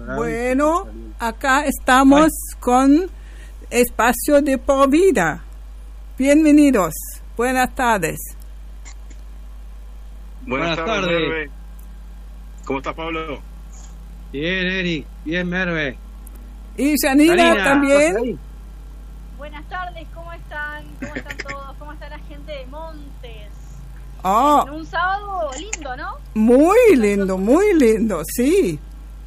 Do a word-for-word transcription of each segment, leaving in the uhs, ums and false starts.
Bueno, acá estamos con Espacio de Por Vida. Bienvenidos. Buenas tardes. Buenas, Buenas tardes, tardes. Merve. ¿Cómo estás, Pablo? Bien, Eric. Bien, Merve. Y Janina también. Buenas tardes, ¿cómo están? ¿Cómo están todos? ¿Cómo está la gente de Montes? Oh. En un sábado lindo, ¿no? Muy lindo, muy lindo, sí.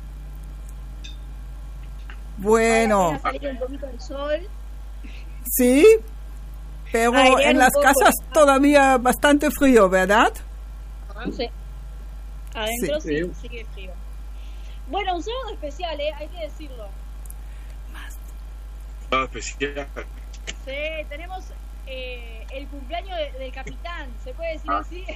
Bueno. A salir un poquito del sol. Sí, pero Airear en las poco, casas ¿no? Todavía bastante frío, ¿verdad? Sí. Adentro sí, sí sigue frío. Bueno, un sábado especial, ¿eh? Hay que decirlo. Sábado especial. Sí, tenemos eh, el cumpleaños de, del capitán, ¿se puede decir ah. así?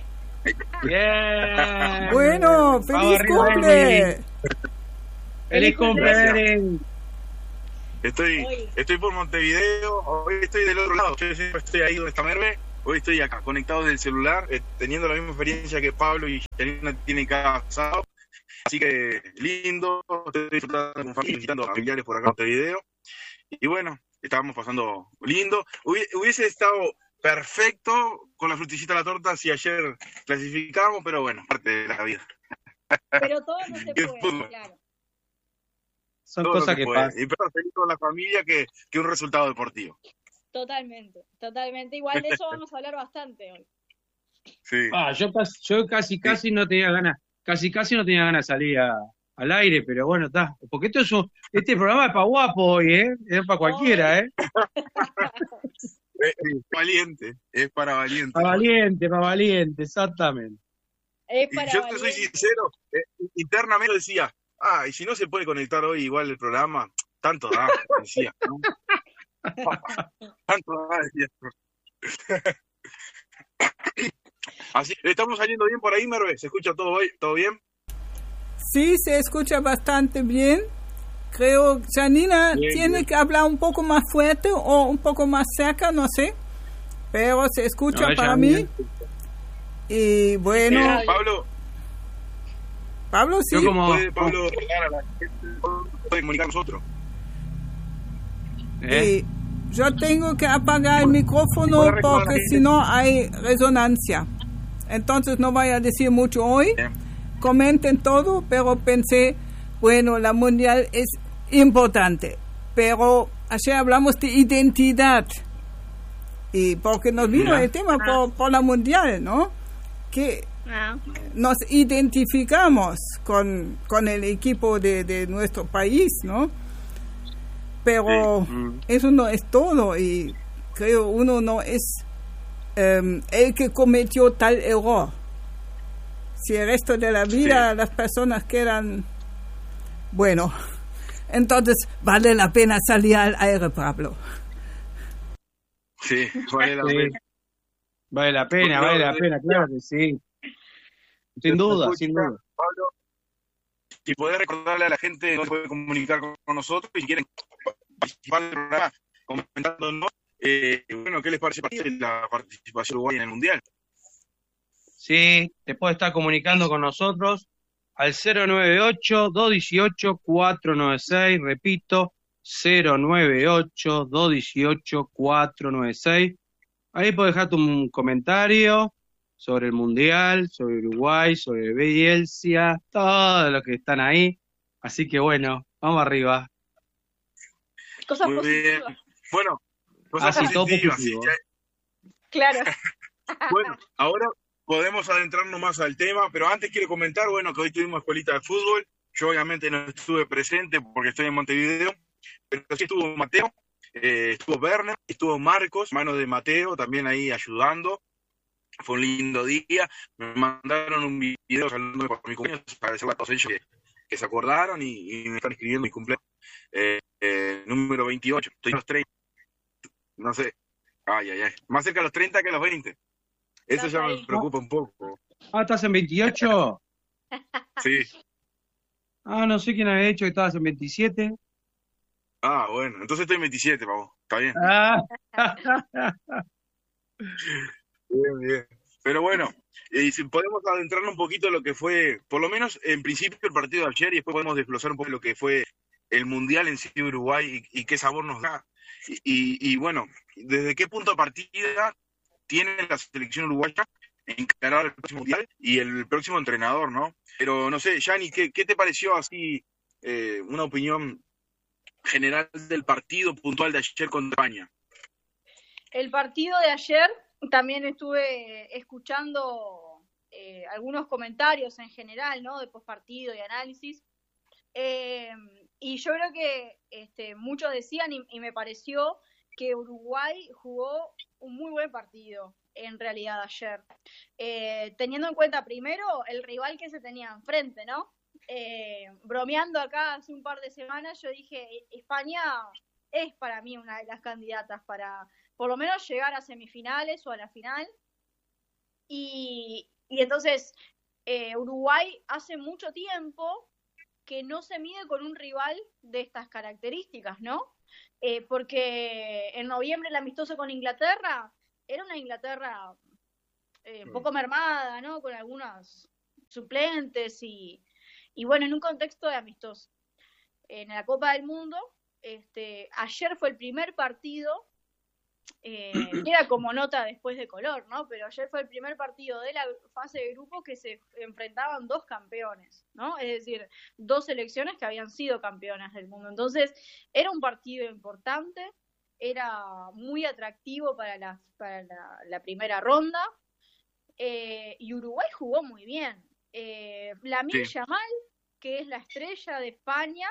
Bien. Bueno, feliz cumple. Feliz cumple. Estoy, estoy por Montevideo, hoy estoy del otro lado, yo siempre estoy ahí donde está Merve, hoy estoy acá, conectado del celular, eh, teniendo la misma experiencia que Pablo y Janina tienen cada sábado, así que lindo, estoy disfrutando con familia, visitando familiares por acá en Montevideo, y bueno, estábamos pasando lindo, hubiese estado perfecto con la frutillita a la torta si ayer clasificamos, pero bueno, parte de la vida. Pero todo no se puede, claro. Son todo cosas que pasan. Y pero feliz con la familia que, que un resultado deportivo. Totalmente, totalmente. Igual de eso vamos a hablar bastante hoy. Sí. Ah, yo, yo casi casi sí. no tenía ganas, casi casi no tenía ganas de salir a, al aire, pero bueno, está. Porque esto es un, este programa es para guapo hoy, ¿eh? Es para cualquiera, ¿eh? es, es valiente, es para valiente. Para valiente, para valiente, exactamente. Es para y yo valiente. te soy sincero, eh, internamente decía, ah, y si no se puede conectar hoy igual el programa, tanto da, decía, ¿no? Tanto da, decía. Así, ¿estamos saliendo bien por ahí, Merve? ¿Se escucha todo hoy? ¿Todo bien? Sí, se escucha bastante bien. Creo, Janina bien, tiene bien. que hablar un poco más fuerte o un poco más cerca, no sé, pero se escucha no, para mí. Bien. Y bueno... Eh, Pablo... Pablo, sí. Yo como, puede Pablo a la gente, puede comunicar nosotros. ¿Eh? Y yo tengo que apagar el micrófono porque si no hay resonancia. Entonces no voy a decir mucho hoy. Bien. Comenten todo, pero pensé, bueno, la mundial es importante. Pero ayer hablamos de identidad. Y porque nos vino el tema por, por la mundial, ¿no? Que... No. Nos identificamos con, con el equipo de, de nuestro país, ¿no? Pero sí. Eso no es todo y creo uno no es um, el que cometió tal error. Si el resto de la vida sí. Las personas quedan, bueno, entonces vale la pena salir al aire, Pablo. Sí, vale la sí. pena. Vale la pena, vale la pena, claro que sí. Sin duda, sin duda. Pablo, si podés recordarle a la gente que puede comunicar con nosotros y si quieren participar del programa comentándonos, eh, bueno, ¿qué les parece la participación uruguaya en el Mundial? Sí, te puede estar comunicando con nosotros al cero nueve ocho, dos uno ocho, cuatro nueve seis, repito, cero nueve ocho, dos uno ocho, cuatro nueve seis. Ahí puedes dejar tu comentario sobre el Mundial, sobre Uruguay, sobre Bielsa, todos los que están ahí. Así que bueno, vamos arriba. Cosas Muy positivas. Bien. Bueno, cosas Así, positivas. positivo. Sí, ya... Claro. Bueno, ahora podemos adentrarnos más al tema, pero antes quiero comentar, bueno, que hoy tuvimos escuelita de fútbol. Yo obviamente no estuve presente porque estoy en Montevideo, pero sí estuvo Mateo, eh, estuvo Werner, estuvo Marcos, mano de Mateo, también ahí ayudando. Fue un lindo día, me mandaron un video saludando por mi cumpleaños, agradecerle a todos ellos que, que se acordaron y, y me están escribiendo mi cumpleaños. Eh, eh, número veintiocho, estoy a los treinta, no sé, ay, ay, ay, más cerca de los treinta que a los veinte. Eso ya me preocupa un poco. Ah, ¿estás en veintiocho? Sí. Ah, no sé quién había dicho que estabas en veintisiete. Ah, bueno, entonces estoy en veintisiete, pavo, está bien. Ah. Bien, bien. Pero bueno, Y si podemos adentrarnos un poquito en lo que fue, por lo menos en principio, el partido de ayer, y después podemos desglosar un poco lo que fue el Mundial en sí de Uruguay y, y qué sabor nos da. Y, y, y bueno, ¿desde qué punto de partida tiene la selección uruguaya encarar el próximo Mundial y el próximo entrenador, ¿no? Pero no sé, Gianni, ¿qué, qué te pareció así, eh, una opinión general del partido puntual de ayer contra España? El partido de ayer también estuve escuchando eh, algunos comentarios en general, ¿no? De postpartido y análisis. Eh, y yo creo que este, muchos decían, y, y me pareció que Uruguay jugó un muy buen partido, en realidad, ayer. Eh, teniendo en cuenta primero el rival que se tenía enfrente, ¿no? Eh, bromeando acá hace un par de semanas, yo dije, España es para mí una de las candidatas para, por lo menos, llegar a semifinales o a la final. Y, y entonces, eh, Uruguay hace mucho tiempo que no se mide con un rival de estas características, ¿no? Eh, porque en noviembre el amistoso con Inglaterra era una Inglaterra eh, poco mermada, ¿no? Con algunos suplentes y, y bueno, en un contexto de amistoso. En la Copa del Mundo, este, ayer fue el primer partido, eh, era como nota después de color, ¿no? Pero ayer fue el primer partido de la fase de grupos que se enfrentaban dos campeones, ¿no? Es decir, dos selecciones que habían sido campeonas del mundo. Entonces, era un partido importante, era muy atractivo para la, para la, la primera ronda, eh, y Uruguay jugó muy bien. Eh, Lamine Sí. Yamal, que es la estrella de España,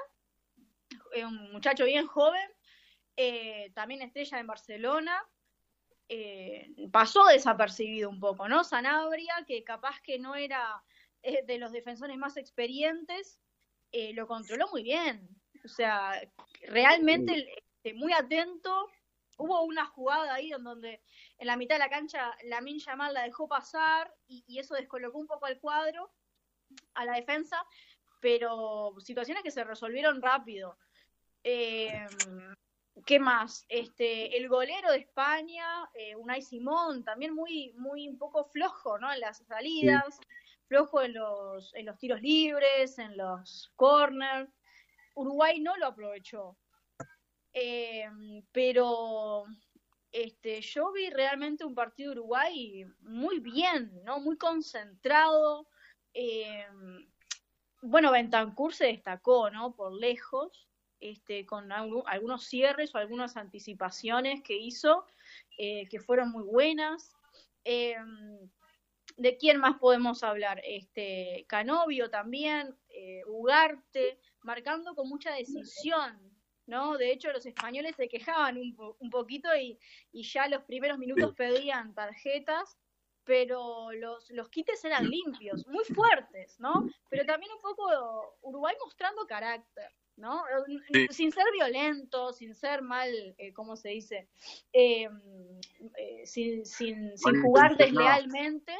un muchacho bien joven, eh, también estrella en Barcelona, eh, pasó desapercibido un poco, ¿no? Sanabria, que capaz que no era eh, de los defensores más experientes, eh, lo controló muy bien. O sea, realmente eh, muy atento. Hubo una jugada ahí en donde en la mitad de la cancha Lamine Yamal la dejó pasar y, y eso descolocó un poco al cuadro, a la defensa, pero situaciones que se resolvieron rápido. Eh, ¿Qué más? Este, el golero de España, eh, Unai Simón, también muy, muy un poco flojo, ¿no? En las salidas, sí. flojo en los, en los tiros libres, en los corners. Uruguay no lo aprovechó. Eh, pero este, yo vi realmente un partido de Uruguay muy bien, ¿no? Muy concentrado. Eh, bueno, Bentancur se destacó, ¿no? Por lejos. Este, con algunos cierres o algunas anticipaciones que hizo, eh, que fueron muy buenas. Eh, ¿De quién más podemos hablar? Este, Canovio también, eh, Ugarte, marcando con mucha decisión, ¿no? De hecho, los españoles se quejaban un, po un poquito y, y ya los primeros minutos pedían tarjetas, pero los, los quites eran limpios, muy fuertes, ¿no? Pero también un poco Uruguay mostrando carácter, ¿no? Sí. Sin ser violento, sin ser mal, eh, ¿cómo se dice? Eh, eh, sin, sin, sin jugar deslealmente.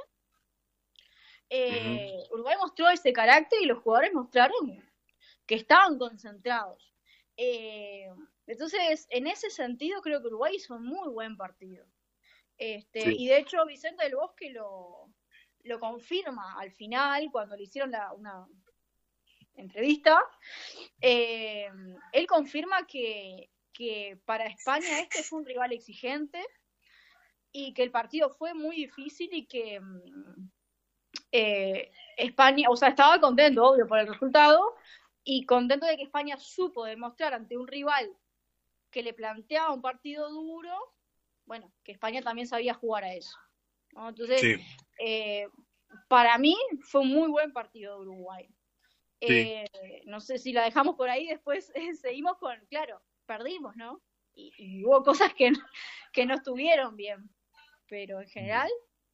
Eh, uh-huh. Uruguay mostró ese carácter y los jugadores mostraron que estaban concentrados. Eh, entonces, en ese sentido, creo que Uruguay hizo un muy buen partido. Este, sí. Y de hecho, Vicente del Bosque lo, lo confirma al final, cuando le hicieron la, una entrevista. Eh, él confirma que, que para España este fue un rival exigente y que el partido fue muy difícil y que eh, España, o sea, estaba contento, obvio, por el resultado y contento de que España supo demostrar ante un rival que le planteaba un partido duro, bueno, que España también sabía jugar a eso, ¿no? Entonces, sí. eh, para mí fue un muy buen partido de Uruguay. Sí. Eh, no sé si la dejamos por ahí, después eh, seguimos con, claro, perdimos, ¿no? Y, y hubo cosas que no, que no estuvieron bien, pero en general.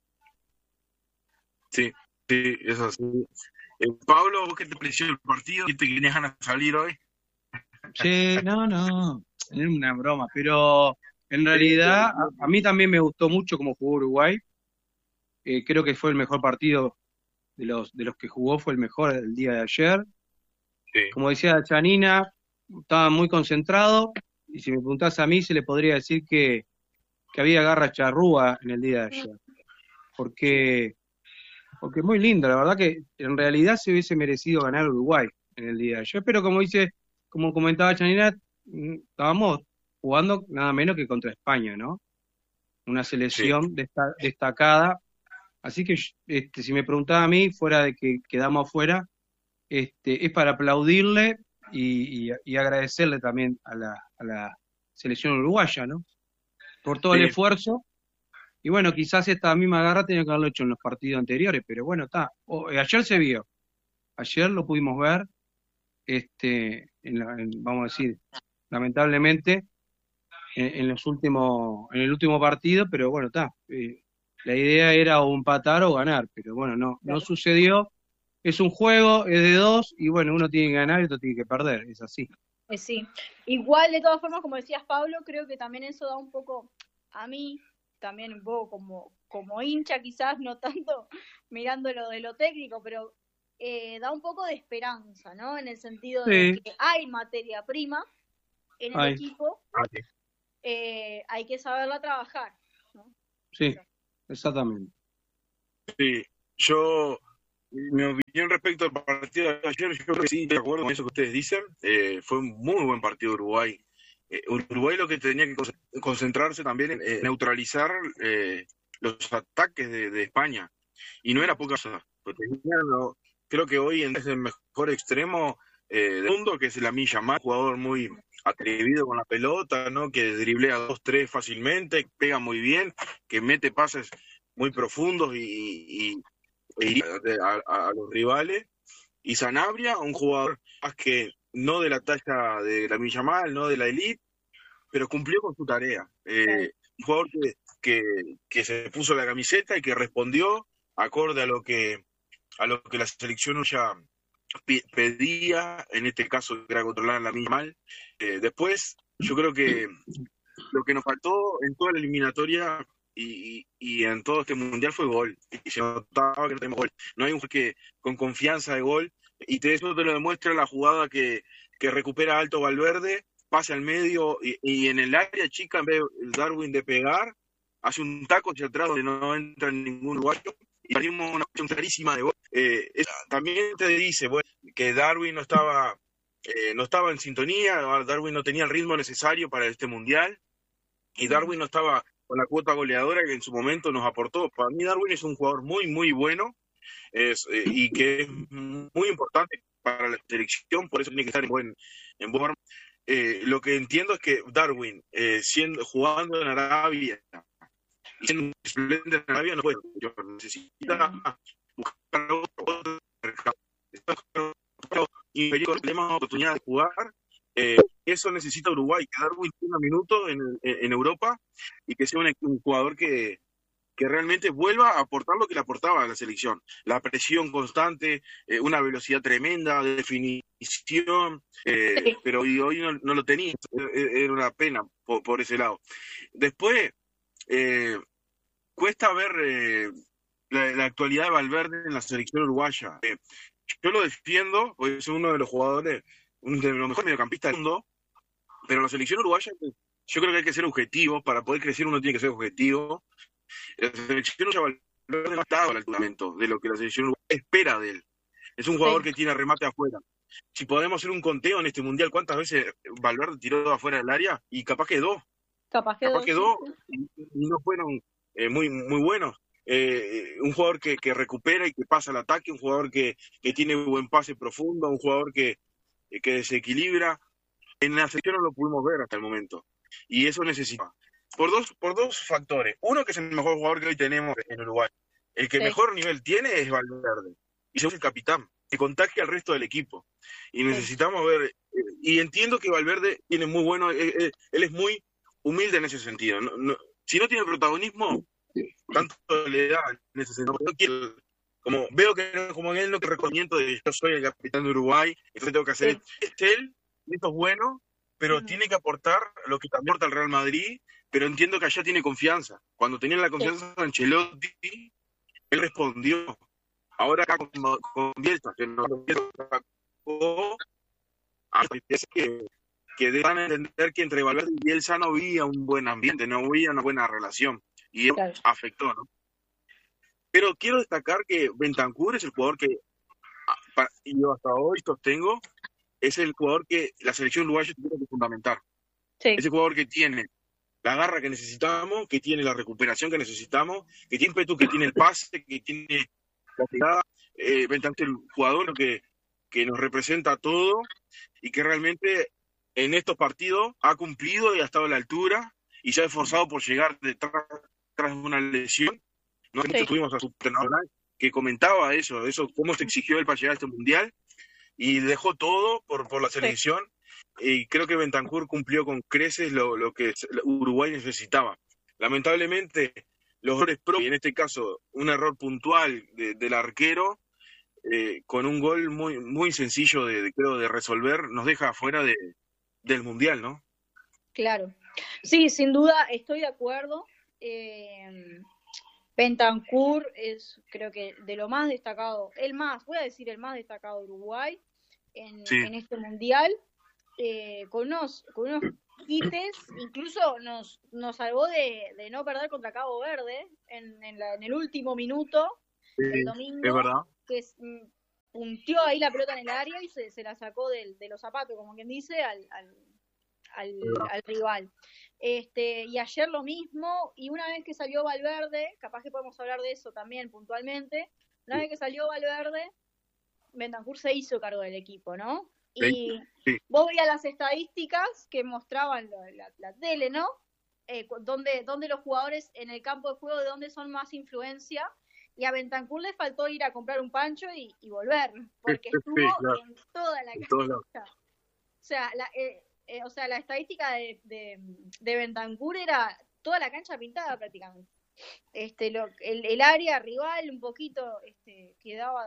Sí, sí, eso así. Eh, Pablo, ¿vos qué te pareció el partido? ¿Qué te tenías ganas de salir hoy? Sí, no, no, es una broma, pero en realidad a, a mí también me gustó mucho cómo jugó Uruguay. Eh, creo que fue el mejor partido de los de los que jugó, fue el mejor del día de ayer. Sí. Como decía Janina, estaba muy concentrado, y si me preguntás a mí, se le podría decir que, que había garra charrúa en el día de ayer. Porque porque muy lindo, la verdad que en realidad se hubiese merecido ganar Uruguay en el día de ayer, pero como dice, como comentaba Janina, mm, estábamos jugando nada menos que contra España, ¿no? Una Sí, selección desta- destacada, así que este, si me preguntaba a mí, fuera de que quedamos afuera, este, es para aplaudirle y, y- y agradecerle también a la, a la selección uruguaya, ¿no? Por todo el sí, esfuerzo. Y bueno, quizás esta misma garra tenía que haberlo hecho en los partidos anteriores, pero bueno, está. O- eh, ayer se vio, ayer lo pudimos ver, este, en la- en- vamos a decir, lamentablemente, en, en los últimos, en el último partido, pero bueno, está. Eh, la idea era o empatar o ganar, pero bueno, no, no Claro. sucedió. Es un juego, es de dos, y bueno, uno tiene que ganar y otro tiene que perder, es así. Eh, sí, igual de todas formas, como decías Pablo, creo que también eso da un poco, a mí, también un poco como, como hincha quizás, no tanto mirando lo de lo técnico, pero eh, da un poco de esperanza, ¿no? En el sentido de Sí, que hay materia prima en el hay, equipo, ah, sí. eh, hay que saberla trabajar, ¿no? sí, exactamente. Sí, yo, mi opinión respecto al partido de ayer, yo creo que sí, de acuerdo con eso que ustedes dicen, eh, fue un muy buen partido de Uruguay. Eh, Uruguay lo que tenía que conce- concentrarse también en eh, neutralizar eh, los ataques de, de España, y no era poca cosa, porque tenía lo- creo que hoy en día es el mejor extremo eh, del mundo, que es Lamine Yamal, jugador muy atrevido con la pelota, ¿no? Que driblea dos, tres fácilmente, pega muy bien, que mete pases muy profundos y, y- y a, a- a los rivales. Y Sanabria, un jugador más que no de la talla de la Yamal, no de la elite, pero cumplió con su tarea. Claro. Eh, un jugador que, que, que se puso la camiseta y que respondió acorde a lo que a lo que la selección ya pi- pedía, en este caso era controlar la Yamal. Eh, después, yo creo que lo que nos faltó en toda la eliminatoria y, y- y en todo este mundial fue gol. Y se notaba que no tenemos gol. No hay un jugador que con confianza de gol. Y te, eso te lo demuestra la jugada que, que recupera Alto Valverde, pasa al medio y, y en el área chica, en vez de Darwin de pegar, hace un taco hacia atrás donde no entra ningún uruguayo. Y salimos una opción clarísima de gol. Eh, es- también te dice bueno, que Darwin no estaba, eh, no estaba en sintonía, Darwin no tenía el ritmo necesario para este mundial y Darwin no estaba con la cuota goleadora que en su momento nos aportó. Para mí Darwin es un jugador muy, muy bueno es, eh, y que es muy importante para la selección, por eso tiene que estar en buen, en buen forma. Eh, lo que entiendo es que Darwin, eh, siendo, jugando en Arabia y siendo un suplente en Arabia, no puede. Necesita buscar otro mercado. Y tenemos oportunidad de jugar. Eh, eso necesita Uruguay, que Darwin tenga minutos en, en Europa y que sea un, un jugador que, que realmente vuelva a aportar lo que le aportaba a la selección. La presión constante, eh, una velocidad tremenda, definición, eh, pero hoy, hoy no, no, lo tenía, era una pena por, por ese lado. Después, eh, cuesta ver eh, la, la, actualidad de Valverde en la selección uruguaya. Eh, yo lo defiendo, porque es uno de los jugadores, uno de los mejores mediocampistas del mundo, pero la selección uruguaya, yo creo que hay que ser objetivo, para poder crecer uno tiene que ser objetivo. La selección uruguaya Valverde no ha estado al alturamiento de lo que la selección uruguaya espera de él. Es un jugador Sí. que tiene remate afuera. Si podemos hacer un conteo en este mundial, ¿cuántas veces Valverde tiró afuera del área? Y capaz que dos. Capaz que Capaz dos, que sí. dos y, y no fueron eh, muy, muy buenos. Eh, un jugador que, que recupera y que pasa al ataque, un jugador que, que tiene buen pase profundo, un jugador que, que desequilibra. En la selección no lo pudimos ver hasta el momento. Y eso necesita. Por dos, por dos factores. Uno, que es el mejor jugador que hoy tenemos en Uruguay. El que Sí. mejor nivel tiene es Valverde. Y yo soy el capitán, que contagia al resto del equipo. Y necesitamos ver. Eh, y entiendo que Valverde tiene muy bueno. Eh, eh, él es muy humilde en ese sentido. No, no, si no tiene protagonismo, tanto le da en ese sentido. No quiero, como veo que como él no que recomiendo de yo soy el capitán de Uruguay, entonces tengo que hacer Sí. es él, y esto es bueno, pero Ujú. tiene que aportar lo que también aporta el Real Madrid, pero entiendo que allá tiene confianza. Cuando tenía la confianza de Ancelotti, él respondió. Ahora acá con, con Bielsa, que no parece que que deban entender que entre Valverde y Bielsa no había un buen ambiente, no había una buena relación, y eso Claro. afectó, ¿no? Pero quiero destacar que Bentancur es el jugador que, y yo hasta hoy sostengo, es el jugador que la selección uruguaya tiene que fundamentar. Sí. Ese jugador que tiene la garra que necesitamos, que tiene la recuperación que necesitamos, que tiene ímpetu, que tiene el pase, que tiene la pegada. Eh, Bentancur es el jugador que, que nos representa a todo y que realmente en estos partidos ha cumplido y ha estado a la altura y se ha esforzado por llegar detrás, detrás de una lesión. No hace Sí. mucho tuvimos a su entrenador que comentaba eso, eso cómo se exigió él para llegar a este mundial y dejó todo por, por la selección. Y creo que Bentancur cumplió con creces lo, lo que Uruguay necesitaba. Lamentablemente, los errores propios, y en este caso un error puntual de, del arquero, eh, con un gol muy muy sencillo de, de creo de resolver, nos deja afuera de, del mundial, ¿no? Claro. Sí, sin duda estoy de acuerdo. Eh, Bentancur es, creo que, de lo más destacado, el más, voy a decir el más destacado de Uruguay en, Sí. en este mundial. Eh, con unos, con unos quites, incluso nos, nos salvó de, de no perder contra Cabo Verde en, en, la, en el último minuto Sí, del domingo, es verdad. que es, mm, punteó ahí la pelota en el área y se, se la sacó del, de los zapatos, como quien dice, al, al, al, al rival. Este, y ayer lo mismo, y una vez que salió Valverde, capaz que podemos hablar de eso también puntualmente, una Sí. vez que salió Valverde, Bentancur se hizo cargo del equipo, ¿no? Sí, Y sí. vos veías las estadísticas que mostraban la, la, la tele, ¿no? Eh, donde, donde los jugadores en el campo de juego, de dónde son más influencia, y a Bentancur le faltó ir a comprar un pancho y, y volver, porque Sí, estuvo claro. en toda la En todos lados. cancha. O sea, la, eh, eh, o sea, la estadística de, de, de Bentancur era toda la cancha pintada prácticamente. Este, lo, el, el área rival un poquito este, quedaba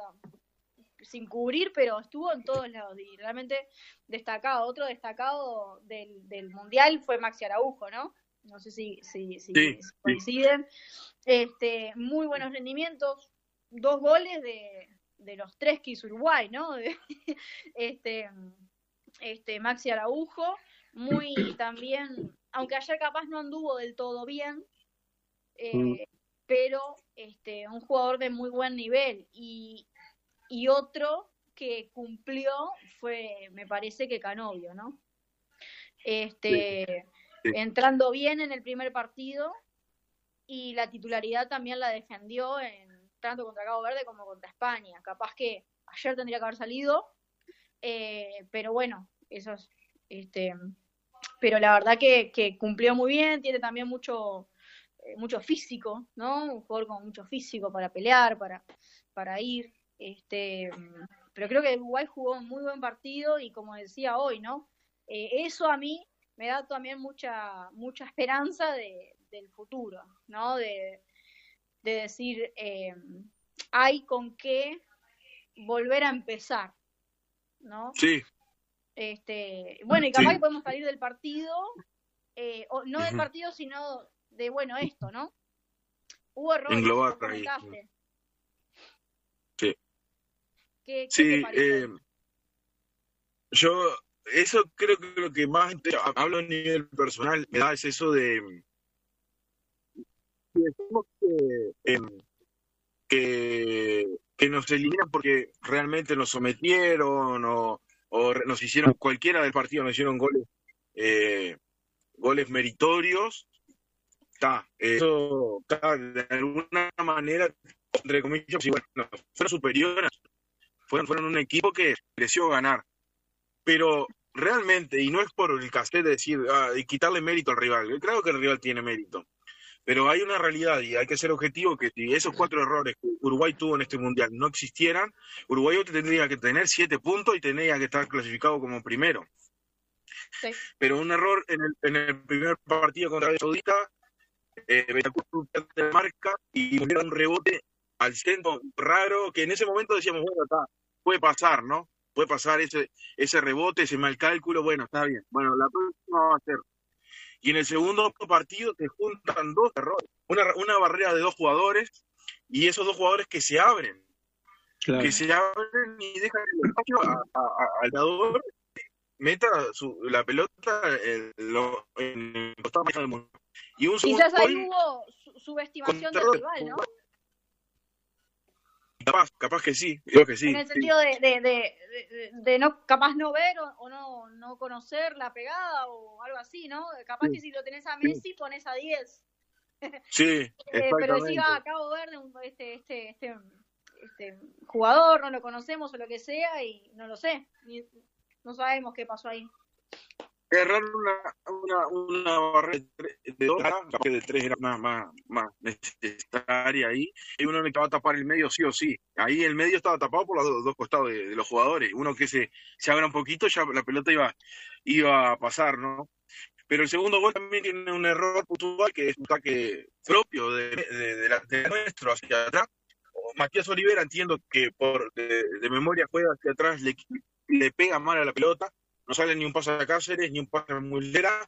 sin cubrir, pero estuvo en todos lados y realmente destacado. Otro destacado del, del Mundial fue Maxi Araujo, ¿no? No sé si, si, si, Sí, si coinciden. Este, muy buenos rendimientos, dos goles de, de los tres que hizo Uruguay, ¿no? De, este, este, Maxi Araujo, muy también, aunque ayer capaz no anduvo del todo bien, eh, Mm. pero este, un jugador de muy buen nivel. Y, y otro que cumplió fue, me parece que Canovio, ¿no? Este, Sí, sí. entrando bien en el primer partido y la titularidad también la defendió en, tanto contra Cabo Verde como contra España. Capaz que ayer tendría que haber salido, eh, pero bueno, eso es, este, pero la verdad que, que cumplió muy bien, tiene también mucho, eh, mucho físico, ¿no? Un jugador con mucho físico para pelear, para, para ir. Este, pero creo que Uruguay jugó un muy buen partido y como decía hoy, ¿no? Eh, eso a mí me da también mucha mucha esperanza de, del futuro, ¿no? De, de decir, eh, hay con qué volver a empezar, ¿no? Sí. Este, bueno, y capaz Sí. que podemos salir del partido, eh, o, no del Ujú. partido, sino de, bueno, esto, ¿no? Hubo errores, Englobar vos ahí. comentaste. Sí. ¿Qué, qué te Sí, parece? eh, yo eso creo que lo que más inter- hablo a nivel personal me da es eso de que decimos que, em, que, que nos eliminan porque realmente nos sometieron o, o re- nos hicieron, cualquiera del partido nos hicieron goles, eh, goles meritorios. Está, eso está, de alguna manera, entre comillas, sí, bueno, fueron superiores, fueron, fueron un equipo que mereció ganar. Pero realmente, y no es por el cassette de decir, ah, y quitarle mérito al rival, yo creo que el rival tiene mérito, pero hay una realidad y hay que ser objetivo que si esos cuatro errores que Uruguay tuvo en este mundial no existieran, Uruguay hoy tendría que tener siete puntos y tendría que estar clasificado como primero. Sí. Pero un error en el, en el primer partido contra Arabia Saudita, eh, Bentancur pierde marca y hubiera un rebote al centro raro que en ese momento decíamos, bueno, está, puede pasar, ¿no? Puede pasar ese, ese rebote, ese mal cálculo, bueno, está bien. Bueno, la próxima va a ser. Y en el segundo partido te juntan dos errores. Una, una barrera de dos jugadores y esos dos jugadores que se abren. Claro. Que se abren y dejan el espacio a- a- a- al jugador meta su, la pelota en, lo, en el costado del mundo. Y un segundo Quizás ahí gol hubo su- subestimación del contra- rival, ¿no? Capaz, capaz que sí, creo que sí. En el sentido de, de, de, de, de no, capaz no ver o, o no, no conocer la pegada o algo así, ¿no? Capaz Sí. que si lo tenés a Messi, pones a diez. Sí, eh, pero exactamente. decía, ah, acabo de ver de un, este, este, este, este jugador, no lo conocemos o lo que sea, y no lo sé. Ni, no sabemos qué pasó ahí. Errar una, una, una barrera de, tres, de dos, capaz que de tres era más, más, más necesaria ahí, y uno necesitaba tapar el medio sí o sí. Ahí el medio estaba tapado por los dos, dos costados de, de los jugadores. Uno que se, se abra un poquito, ya la pelota iba, iba a pasar, ¿no? Pero el segundo gol también tiene un error puntual, que es un ataque propio de, de, de, la, de nuestro hacia atrás. Matías Olivera, entiendo que por de, de memoria juega hacia atrás, le, le pega mal a la pelota. No sale ni un pase a Cáceres, ni un pase a Muslera,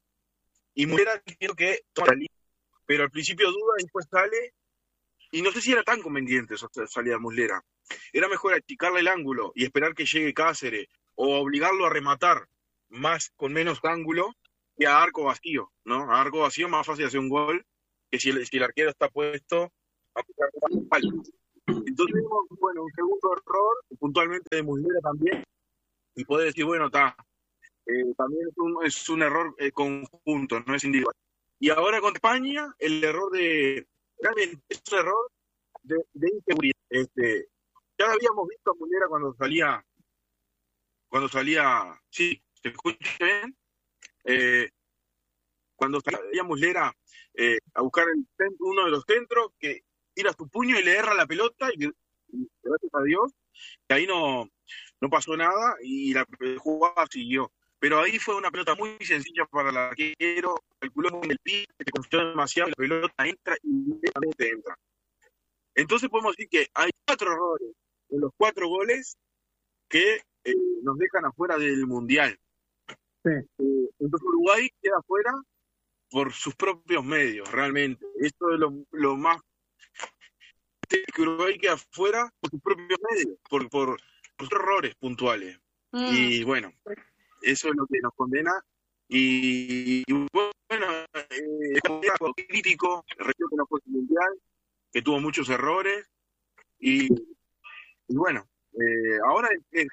y Muslera quiero que toma la línea, pero al principio duda y después sale, y no sé si era tan conveniente esa salida de Muslera. Era mejor achicarle el ángulo y esperar que llegue Cáceres, o obligarlo a rematar más con menos ángulo, que a arco vacío, ¿no? A arco vacío más fácil hacer un gol, que si el, si el arquero está puesto a picar un palo. Entonces, bueno, un segundo error, puntualmente de Muslera también, y puede decir, bueno, está... Eh, también es un, es un error eh, conjunto, no es individual. Y ahora con España, el error de... Realmente es un error de, de inseguridad. Este, ya habíamos visto a Muslera cuando salía... Cuando salía... Sí, ¿se escucha bien? Eh, cuando salía Muslera eh, a buscar el centro, uno de los centros, que tira su puño y le erra la pelota, y, y gracias a Dios, que ahí no, no pasó nada, y la jugada siguió. Pero ahí fue una pelota muy sencilla para el arquero, calculó en el piso, se confió demasiado, la pelota entra y inmediatamente entra. Entonces podemos decir que hay cuatro errores en los cuatro goles que eh, nos dejan afuera del Mundial. Sí. Eh, entonces Uruguay queda afuera por sus propios medios, realmente. Esto es lo, lo más... que Uruguay queda afuera por sus propios medios, por, por, por sus errores puntuales. Mm. Y bueno... Eso es lo que nos condena. Y, y bueno, eh, es un crítico, el resto que no fue mundial, que tuvo muchos errores. Y, y bueno, eh, ahora es, es,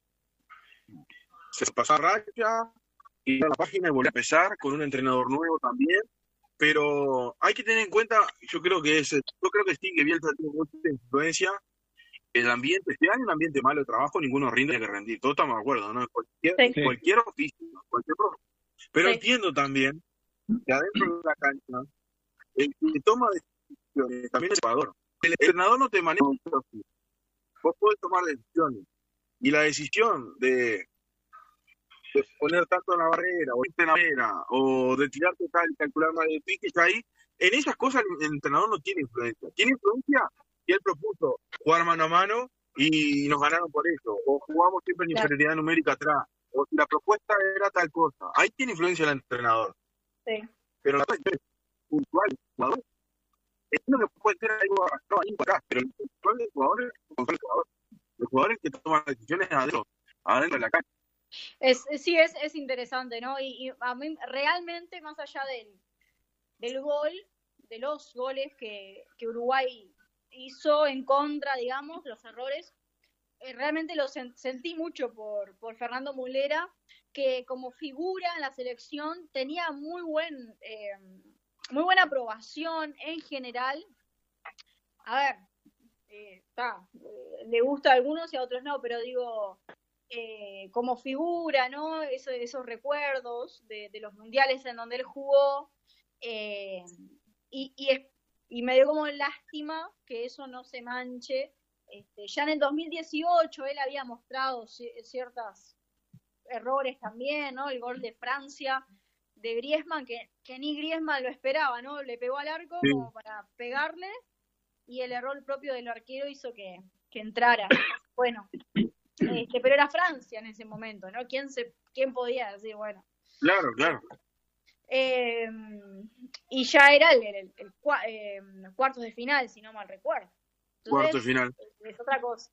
se pasó a racha y a la página y volvió a empezar con un entrenador nuevo también. Pero hay que tener en cuenta, yo creo que es, yo creo que sí, que Bielsa tiene mucha influencia. El ambiente, si hay un ambiente malo de trabajo, ninguno rinde que rendir. Todos estamos de acuerdo, ¿no? Cualquier, sí. cualquier oficio, cualquier profe. Pero sí. Entiendo también que adentro de la cancha, el que toma decisiones también es el jugador. El entrenador no te maneja un oficio. Vos podés tomar decisiones. Y la decisión de, de poner tanto en la barrera, o irte en la barrera, o de tirarte tal y calcular más de pique, ahí, en esas cosas el entrenador no tiene influencia. Tiene influencia y él propuso jugar mano a mano y nos ganaron por eso, o jugamos siempre en claro. inferioridad numérica atrás, o si la propuesta era tal cosa. Ahí tiene influencia el entrenador. Sí. Pero la cosa es puntual, el jugador. Entiendo que puede ser algo no, ahí acá, pero el puntual del jugador es el jugador. Los jugadores que toman decisiones adentro, adentro de la cancha. Es, sí, es, es interesante, ¿no? Y, y a mí realmente, más allá del, del gol, de los goles que, que Uruguay hizo en contra, digamos, los errores, eh, realmente lo sen- sentí mucho por, por Fernando Muslera, que como figura en la selección tenía muy buen eh, muy buena aprobación en general. A ver, eh, ta, eh, le gusta a algunos y a otros no, pero digo, eh, como figura, ¿no? Eso, esos recuerdos de, de los mundiales en donde él jugó, eh, y, y es Y me dio como lástima que eso no se manche. Este, ya en el dos mil dieciocho él había mostrado c- ciertos errores también, ¿no? El gol de Francia de Griezmann, que, que ni Griezmann lo esperaba, ¿no? Le pegó al arco sí. como para pegarle, y el error propio del arquero hizo que, que entrara. Bueno, este, pero era Francia en ese momento, ¿no? ¿Quién, se, quién podía decir, bueno? Claro, claro. Eh, y ya era el, el, el, el, eh, el cuartos de final, si no mal recuerdo. Entonces, cuartos de final. Es otra cosa.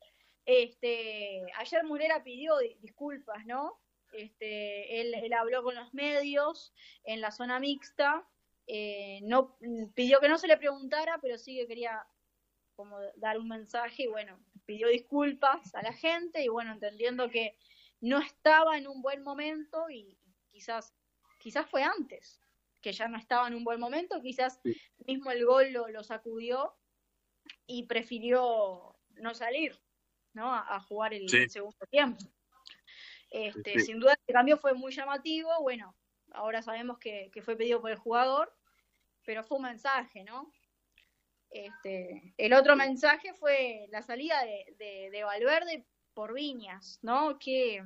Este, ayer Muslera pidió disculpas, ¿no? Este, él, él habló con los medios en la zona mixta, eh, no pidió que no se le preguntara, pero sí que quería como dar un mensaje y bueno, pidió disculpas a la gente y bueno, entendiendo que no estaba en un buen momento y quizás, quizás fue antes, que ya no estaba en un buen momento, quizás Sí. mismo el gol lo, lo sacudió y prefirió no salir, ¿no? A, a jugar el, Sí. el segundo tiempo. Este, Sí. Sin duda el cambio fue muy llamativo, bueno, ahora sabemos que, que fue pedido por el jugador, pero fue un mensaje, ¿no? Este, el otro mensaje fue la salida de, de, de Valverde por Viñas, ¿no? ¿Qué,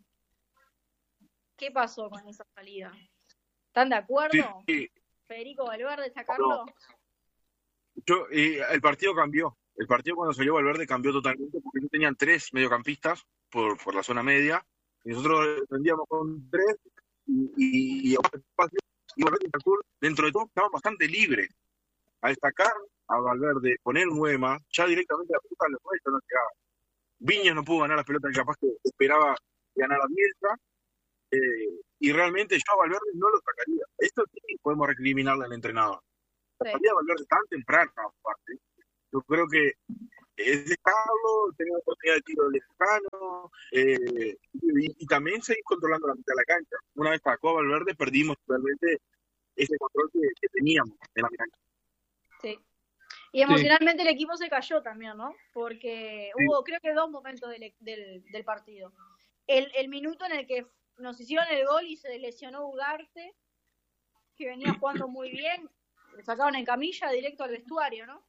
¿Qué pasó con esa salida? ¿Están de acuerdo? Sí. Federico Valverde, sacarlo. No. Yo, eh, el partido cambió. El partido cuando salió Valverde cambió totalmente porque ellos tenían tres mediocampistas por, por la zona media y nosotros defendíamos con tres y, y, y, y Valverde dentro de todo estaba bastante libre. Al sacar a Valverde, poner un nueve más, ya directamente la pelota le fue, no llegaba. Viñas no pudo ganar las pelotas, capaz que esperaba ganar a Bielsa, eh, y realmente yo a Valverde no lo sacaría. Esto sí podemos recriminarle al entrenador. La salida de Valverde tan temprana, aparte. Yo creo que es dejarlo, tener una oportunidad de tiro lejano, eh, y, y también seguir controlando la mitad de la cancha. Una vez sacó a Valverde, perdimos realmente ese control que, que teníamos en la cancha. Sí. Y emocionalmente sí. El equipo se cayó también, ¿no? Porque sí. hubo, creo que dos momentos del, del, del partido. El, el minuto en el que nos hicieron el gol y se lesionó Ugarte, que venía jugando muy bien, le sacaron en camilla directo al vestuario, ¿no?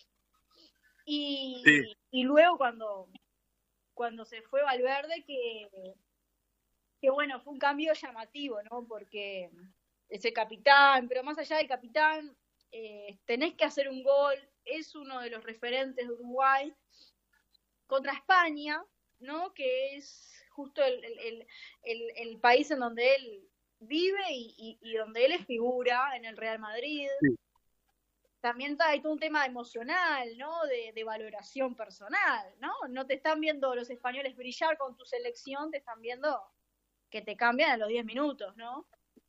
Y, sí. y luego cuando, cuando se fue Valverde, que, que bueno, fue un cambio llamativo, ¿no? Porque ese capitán, pero más allá del capitán, eh, tenés que hacer un gol, es uno de los referentes de Uruguay contra España, ¿no? Que es justo el, el, el, el país en donde él vive y, y, y donde él es figura en el Real Madrid. Sí. También hay todo un tema emocional, ¿no? De, de valoración personal, ¿no? No te están viendo los españoles brillar con tu selección, te están viendo que te cambian a los diez minutos, ¿no?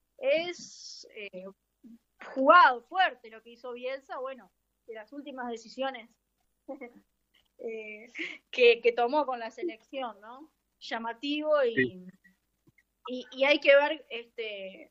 Es eh, jugado, fuerte lo que hizo Bielsa, bueno, de las últimas decisiones eh, que, que tomó con la selección, ¿no? Llamativo y, sí. y, y hay que ver este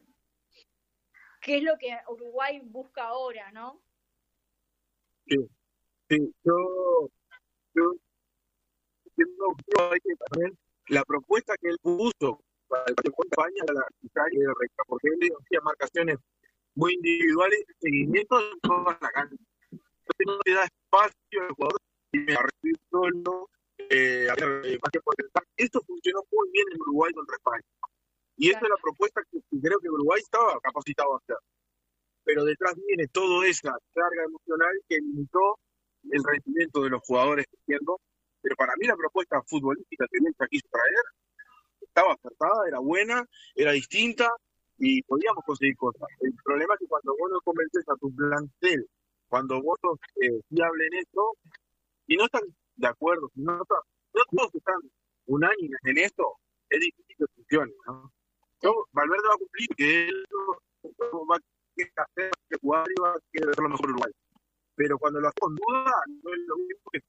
qué es lo que Uruguay busca ahora, ¿no? Sí, sí, yo, yo entiendo que también la propuesta que él puso para el partido contra España era la necesaria de recta, porque él hacía marcaciones muy individuales, seguimiento de toda la cancha. Entonces no le da espacio al jugador y me recibir solo, eh, a ver, eh, por el... Esto funcionó muy bien en Uruguay contra España. Y esa es la propuesta que creo que Uruguay estaba capacitado a hacer. Pero detrás viene toda esa carga emocional que limitó el rendimiento de los jugadores, entiendo. Pero para mí la propuesta futbolística que Bielsa quiso traer estaba acertada, era buena, era distinta y podíamos conseguir cosas. El problema es que cuando vos no convences a tu plantel, cuando vos sos eh, fiable en esto, y no están de acuerdo, si no, no todos están unánimes en esto, es difícil que funcione, ¿no? Yo, Valverde va a cumplir que él no va a hacer que jugar y va a hacer lo mejor Uruguay. Pero cuando lo hace con duda, no es lo mismo que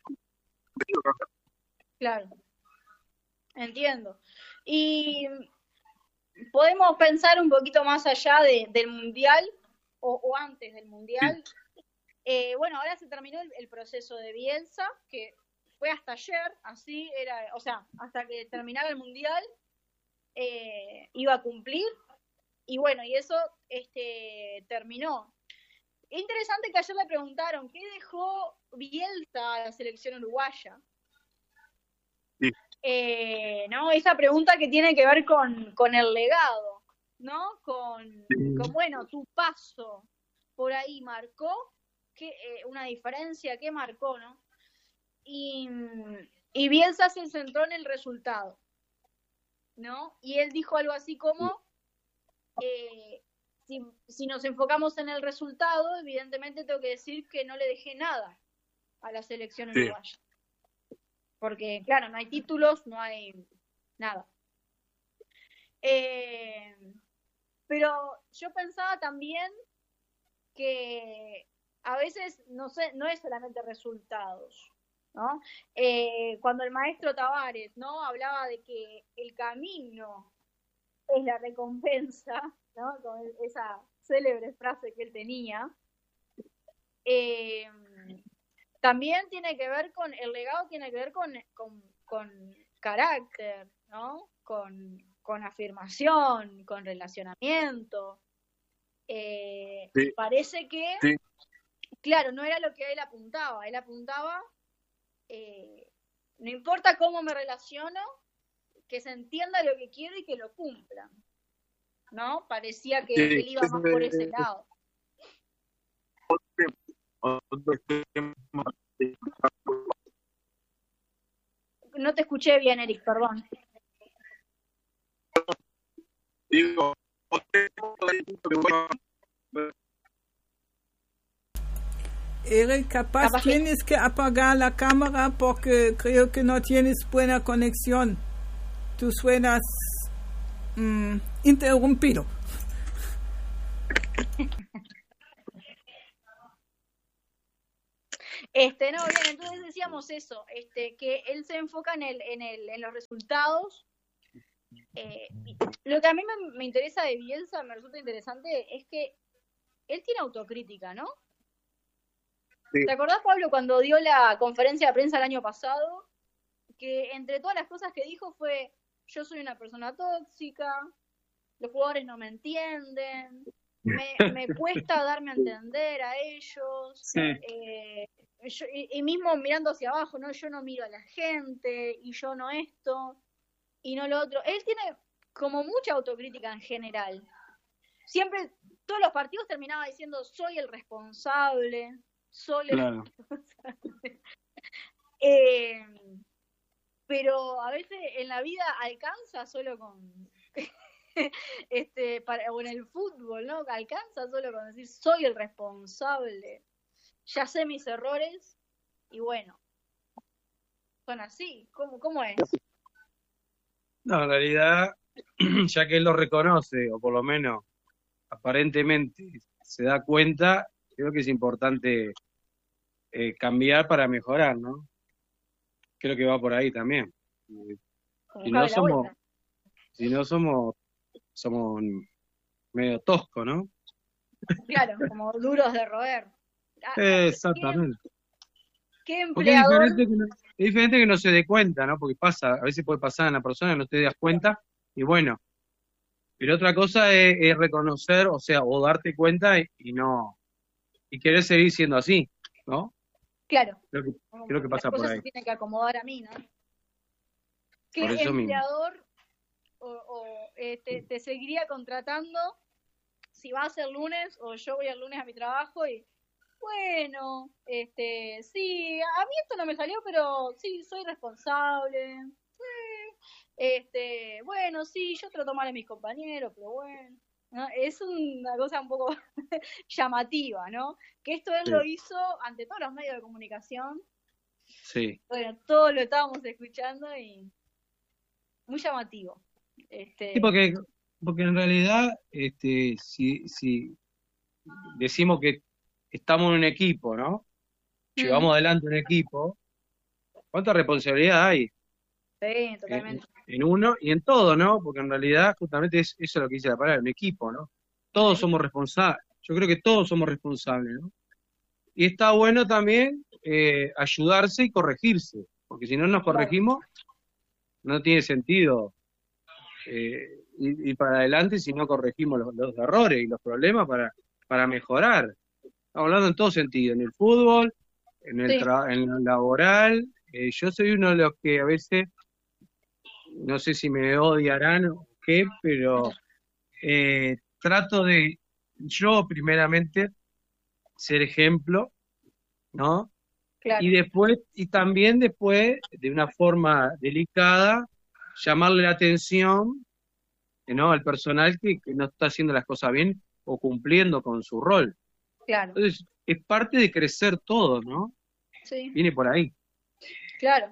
claro. Entiendo. Y podemos pensar un poquito más allá de, del Mundial o, o antes del Mundial. Sí. Eh, bueno, ahora se terminó el, el proceso de Bielsa, que fue hasta ayer, así era, o sea, hasta que terminara el Mundial eh, iba a cumplir. Y bueno, y eso este, terminó. Es interesante que ayer le preguntaron, ¿qué dejó Bielsa a la selección uruguaya? Sí. Eh, ¿no? Esa pregunta que tiene que ver con, con el legado, ¿no? Con, sí. con, bueno, tu paso por ahí marcó ¿qué, eh, una diferencia, ¿qué marcó, no? Y, y Bielsa se centró en el resultado, ¿no? Y él dijo algo así como... Eh, si, si nos enfocamos en el resultado, evidentemente tengo que decir que no le dejé nada a la selección uruguaya. Sí. Porque, claro, no hay títulos, no hay nada. Eh, pero yo pensaba también que a veces no sé, no es solamente resultados, ¿no? Eh, cuando el maestro Tavares, ¿no? Hablaba de que el camino es la recompensa, ¿no? Con esa célebre frase que él tenía. Eh, también tiene que ver con, el legado tiene que ver con, con, con carácter, ¿no? Con, con afirmación, con relacionamiento. Eh, Sí. Parece que, Sí. claro, no era lo que él apuntaba. Él apuntaba, eh, no importa cómo me relaciono, que se entienda lo que quiero y que lo cumplan, ¿no? Parecía que Sí. él iba más por ese lado. No te escuché bien, Eric, perdón. Digo, Eric, capaz, capaz tienes que apagar la cámara porque creo que no tienes buena conexión. Tú suenas mmm, interrumpido. Este, no, bien, entonces decíamos eso, este, que él se enfoca en el, en el, en los resultados. Eh, lo que a mí me, me interesa de Bielsa, me resulta interesante, es que él tiene autocrítica, ¿no? Sí. ¿Te acordás, Pablo, cuando dio la conferencia de prensa el año pasado? Que entre todas las cosas que dijo fue, yo soy una persona tóxica, los jugadores no me entienden, me, me cuesta darme a entender a ellos, sí. eh, yo, y, y mismo mirando hacia abajo, ¿no? Yo no miro a la gente, y yo no esto, y no lo otro. Él tiene como mucha autocrítica en general. Siempre, todos los partidos terminaba diciendo, soy el responsable, soy el claro. responsable. eh, pero a veces en la vida alcanza solo con... este para, o en el fútbol, ¿no? Alcanza solo con decir, soy el responsable, ya sé mis errores, y bueno, son así. ¿Cómo, cómo es? No, en realidad, ya que él lo reconoce, o por lo menos aparentemente se da cuenta, creo que es importante eh, cambiar para mejorar, ¿no? Creo que va por ahí también. Si no somos, si no somos, somos medio toscos, ¿no? Claro, como duros de roer. Exactamente. ¿Qué, qué empleador? Es diferente, que no, es diferente que no se dé cuenta, ¿no? Porque pasa, a veces puede pasar en la persona, no te das cuenta, y bueno. Pero otra cosa es, es reconocer, o sea, o darte cuenta y, y no, y querer seguir siendo así, ¿no? Claro. Creo que, creo que pasa por ahí. Las cosas se tienen que acomodar a mí, ¿no? ¿Qué por eso empleador o, o eh, te, te seguiría contratando si vas el lunes o yo voy el lunes a mi trabajo y bueno, este, sí, a mí esto no me salió, pero sí, soy responsable. Sí, este, bueno, sí, yo trato mal a mis compañeros, pero bueno. ¿No? Es una cosa un poco llamativa, ¿no? Que esto él sí. Lo hizo ante todos los medios de comunicación. Sí. Bueno, todos lo estábamos escuchando y muy llamativo. Este... Sí, porque, porque en realidad, este, si, si decimos que estamos en un equipo, ¿no? Llevamos mm. adelante un equipo, ¿cuánta responsabilidad hay? Sí, totalmente. En, en uno y en todo, ¿no? Porque en realidad justamente es, eso es lo que dice la palabra, un equipo, ¿no? Todos somos responsables, yo creo que todos somos responsables, ¿no? Y está bueno también eh, ayudarse y corregirse, porque si no nos corregimos, no tiene sentido eh, ir, ir para adelante si no corregimos los, los errores y los problemas para, para mejorar. Estamos hablando en todo sentido, en el fútbol, en el, sí. tra- en lo laboral. Eh, yo soy uno de los que a veces, no sé si me odiarán o qué, pero eh, trato de, yo primeramente, ser ejemplo, ¿no? Claro. Y después, y también después, de una forma delicada, llamarle la atención, ¿no? Al personal que, que no está haciendo las cosas bien o cumpliendo con su rol. Claro. Entonces, es parte de crecer todo, ¿no? Sí. Viene por ahí. Claro.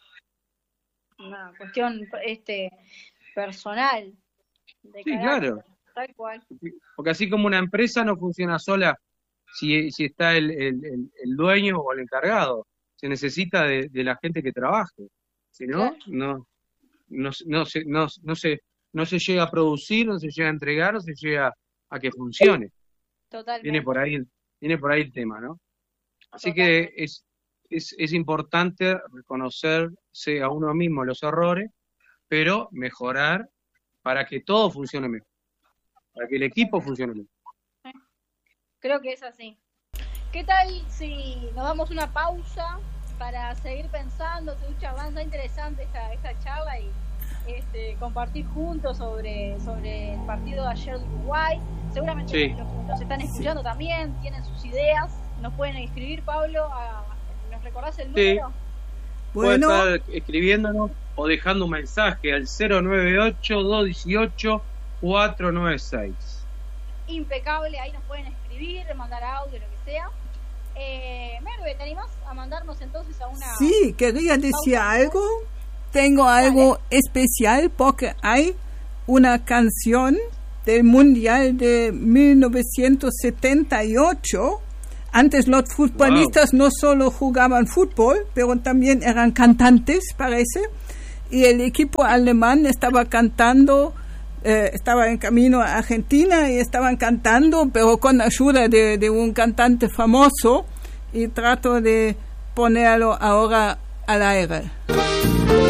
Una cuestión este personal. De sí, claro. Tal cual. Porque así como una empresa no funciona sola si, si está el, el, el dueño o el encargado. Se necesita de, de la gente que trabaje. Si no, Claro. no, no, no, se, no, no, se, no se llega a producir, no se llega a entregar, no se llega a que funcione. Totalmente. Viene por ahí, viene por ahí el tema, ¿no? Así Totalmente. que es, es, es importante reconocerse a uno mismo los errores, pero mejorar para que todo funcione mejor, para que el equipo funcione mejor. Creo que es así. ¿Qué tal si nos damos una pausa para seguir pensando, seguir charlando? Está interesante esta, esta charla y este, compartir juntos sobre, sobre el partido de ayer de Uruguay. Seguramente Sí. los que nos están escuchando también tienen sus ideas. Nos pueden escribir, Pablo. A, ¿nos recordás el Sí. número? Bueno, Puede estar escribiéndonos o dejando un mensaje al cero nueve ocho, dos uno ocho, cuatro nueve seis. Impecable, ahí nos pueden escribir, mandar audio, lo que sea. Eh, Merve, ¿te animás a mandarnos entonces a una... sí, quería decir pausa? algo. Tengo algo especial porque hay una canción del Mundial de mil novecientos setenta y ocho. Antes los futbolistas no solo jugaban fútbol, pero también eran cantantes, parece. Y el equipo alemán estaba cantando, eh, estaba en camino a Argentina y estaban cantando, pero con ayuda de, de un cantante famoso. Y trato de ponerlo ahora al aire.